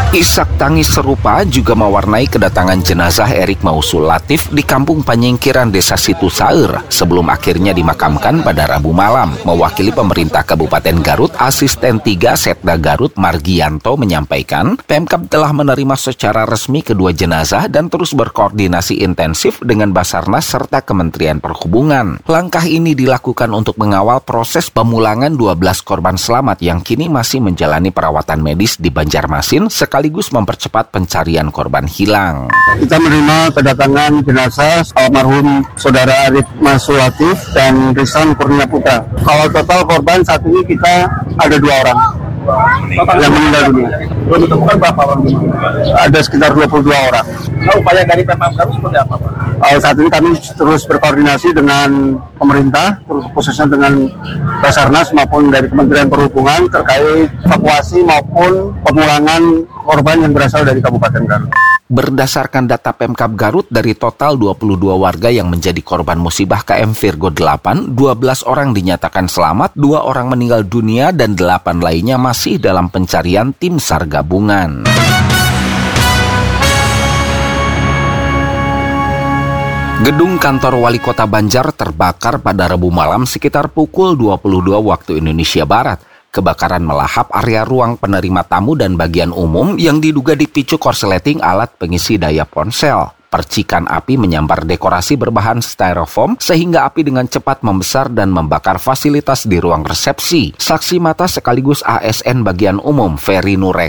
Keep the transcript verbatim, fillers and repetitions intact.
Isak tangis serupa juga mewarnai kedatangan jenazah Erik Mausul Latif di Kampung Panyingkiran Desa Situ Saeur sebelum akhirnya dimakamkan pada Rabu malam. Mewakili pemerintah Kabupaten Garut, Asisten tiga Setda Garut Margianto menyampaikan, Pemkab telah menerima secara resmi kedua jenazah dan terus berkoordinasi intensif dengan Basarnas serta Kementerian Perhubungan. Langkah ini dilakukan untuk mengawal proses pemulangan dua belas korban selamat yang kini masih menjalani perawatan medis di Banjarmasin sekaligus mempercepat pencarian korban hilang. Kita menerima kedatangan jenazah almarhum Saudara Erik Mausul Latif dan Rizwan Kurnia Putra. Kalau total korban saat ini kita ada dua orang yang meninggal dunia. Belum ditemukan berapa orang? Ada sekitar dua puluh dua orang. Nah, upaya dari Pemkab Garut seperti apa, Pak? Uh, saat ini kami terus berkoordinasi dengan pemerintah, khususnya dengan Basarnas maupun dari Kementerian Perhubungan terkait evakuasi maupun pemulangan korban yang berasal dari Kabupaten Garut. Berdasarkan data Pemkab Garut, dari total dua puluh dua warga yang menjadi korban musibah K M Virgo delapan, dua belas orang dinyatakan selamat, dua orang meninggal dunia, dan delapan lainnya masih dalam pencarian tim SAR gabungan. Gedung kantor Wali Kota Banjar terbakar pada Rabu malam sekitar pukul dua puluh dua waktu Indonesia Barat. Kebakaran melahap area ruang penerima tamu dan bagian umum yang diduga dipicu korsleting alat pengisi daya ponsel. Percikan api menyambar dekorasi berbahan styrofoam sehingga api dengan cepat membesar dan membakar fasilitas di ruang resepsi. Saksi mata sekaligus A S N bagian umum Ferry Nurek